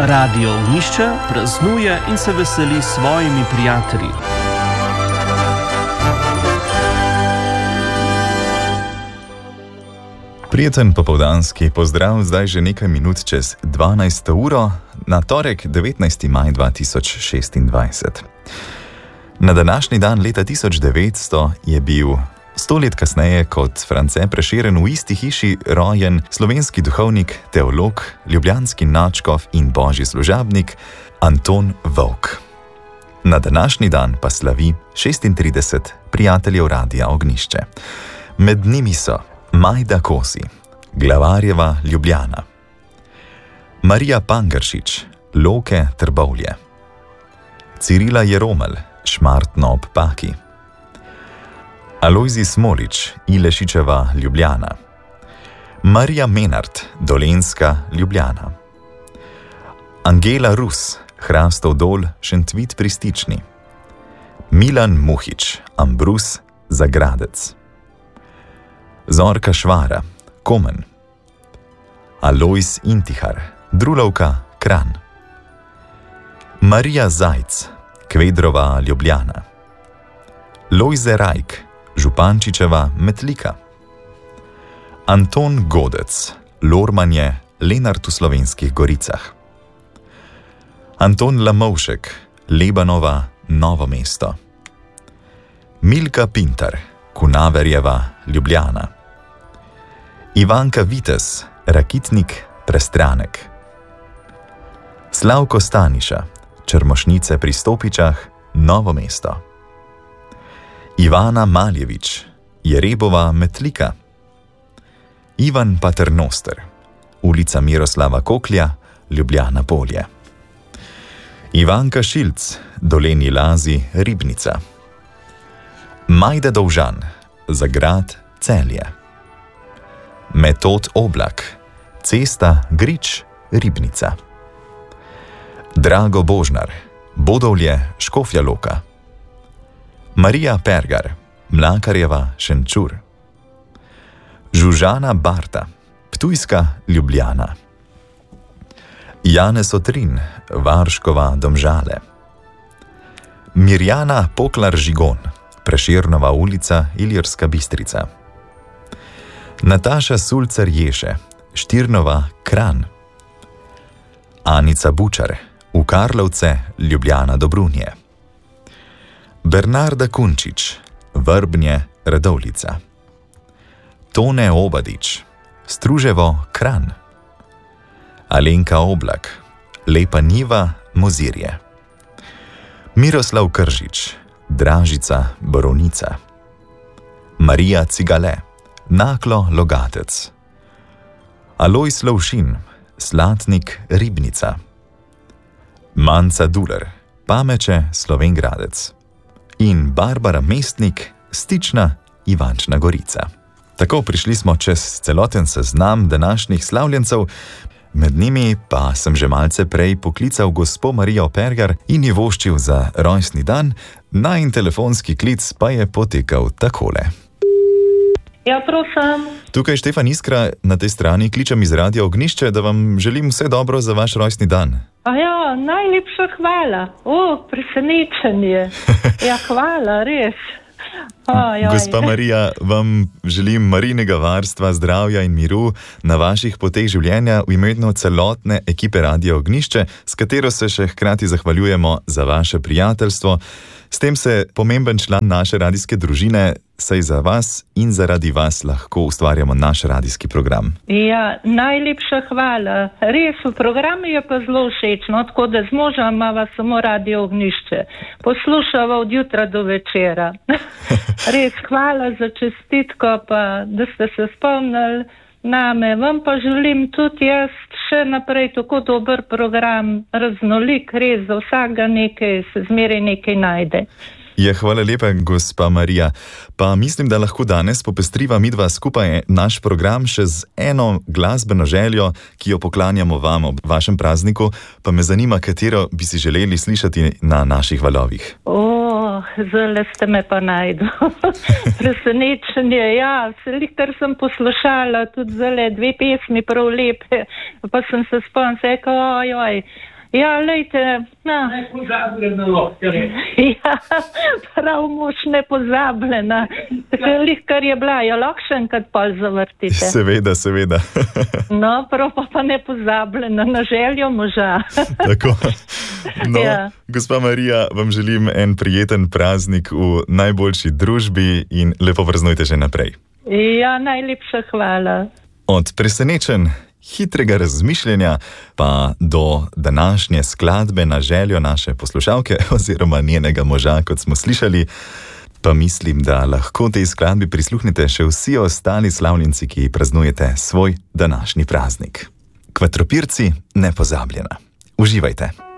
Radio Ognjišče praznuje in se veseli s svojimi prijatelji. Prijeten popoldanski pozdrav, zdaj že nekaj minut čez 12. uro, na torek 19. maj 2026. Na današnji dan leta 1900 je bil 100 let kasneje kot France Prešeren v isti hiši rojen slovenski duhovnik, teolog, ljubljanski nadškof in božji služabnik Anton Vovk. Na današnji dan pa slavi 36 prijateljev Radia Ognjišče. Med njimi so Majda Kosi, Glavarjeva Ljubljana, Marija Pangršič, Loke Trbovlje, Cirila Jeromelj, Šmartno ob Paki, Alojzij Smolič, Ilešičeva Ljubljana, Marija Menart, Dolenjska Ljubljana, Angela Rus, Hrastov Dol, Šentvit pri Stični, Milan Muhič, Ambrus, Zagradec, Zorka Švara, Komen, Alojz Intihar, Drulovka, Kranj, Marija Zajc, Kvedrova Ljubljana, Lojze Rajk, Župančičeva Metlika, Anton Godec, Lormanje, Lenart v Slovenskih Goricah, Anton Lamovšek, Lebanova, Novo mesto, Milka Pintar, Kunaverjeva Ljubljana, Ivanka Vites, Rakitnik, Prestranek, Slavko Staniša, Črmošnice pri Stopičah, Novo mesto, Ivana Maljevič, Jerebova Metlika, Ivan Paternoster, Ulica Miroslava Koklja, Ljubljana Polje, Ivanka Šilc, Dolenji Lazi, Ribnica, Majda Dovžan, Zagrad, Celje, Metod Oblak, Cesta Grič, Ribnica, Drago Božnar, Bodovlje, Škofja Loka, Marija Pergar, Mlakarjeva, Šenčur, Žužana Barta, Ptujska Ljubljana, Janez Otrin, Varškova Domžale, Mirjana Poklar Žigon, Prešernova ulica, Ilirska Bistrica, Nataša Sulcer Ješe, Štirnova, Kranj, Anica Bučar, v Karlovce, Ljubljana Dobrunje, Bernarda Kunčič, Vrbnje, Radovljica, Tone Obadič, Struževo, Kranj, Alenka Oblak, Lepa Njiva, Mozirje, Miroslav Kržič, Dražica, Borovnica, Marija Cigale, Naklo, Logatec, Alojz Lovšin, Slatnik, Ribnica, Manca Duler, Pameče, Slovengradec in Barbara Mestnik, Stična, Ivančna Gorica. Tako prišli smo čez celoten seznam današnjih slavljencev, med njimi pa sem že malce prej poklical gospo Marijo Pergar in ji voščil za rojstni dan, najin telefonski klic pa je potekal takole. Ja, prosim. Tukaj Štefan Iskra, na tej strani kličem iz Radia Ognjišče, da vam želim vse dobro za vaš rojstni dan. Ja, najlepša hvala. Presenečenje. Ja, hvala, res. Gospa Marija, vam želim Marijinega varstva, zdravja in miru na vaših poteh življenja v imenu celotne ekipe Radia Ognjišče, s katero se še hkrati zahvaljujemo za vaše prijateljstvo. S tem se pomemben član naše radijske družine, saj za vas in zaradi vas lahko ustvarjamo naš radijski program. Ja, najlepša hvala. Res, v programu je pa zelo všečno, tako da z možem imava samo Radio Ognjišče. Poslušava od jutra do večera. Res, hvala za čestitko, pa da ste se spomnili name. Vam pa želim tudi jaz še naprej tako dober program, raznolik, res za vsakega nekaj, se zmeraj nekaj najde. Ja, hvala lepa, gospa Marija. Pa mislim, da lahko danes popestriva midva skupaj naš program še z eno glasbeno željo, ki jo poklanjamo vam ob vašem prazniku, pa me zanima, katero bi si želeli slišati na naših valovih. Zdaj ste me pa najdu. Presenečenje, ja, ker sem poslušala tudi zdaj 2 pesmi prav lepe, pa sem se spomnila, Ja, lejte, Nepozabljena lahko reči. Ja, prav mož nepozabljena. Kar je bila, jo lahko še enkrat pol zavrtite. Seveda, seveda. No, prav pa nepozabljena, na željo moža. Tako. No, Ja. gospa Marija, vam želim en prijeten praznik v najboljši družbi in lepo praznujte že naprej. Ja, najlepša hvala. Od presenečenj, hitrega razmišljanja pa do današnje skladbe na željo naše poslušalke oziroma njenega moža, kot smo slišali, pa mislim, da lahko tej skladbi prisluhnete še vsi ostali slavljenci, ki praznujete svoj današnji praznik. Kvatropirci, nepozabljena. Uživajte!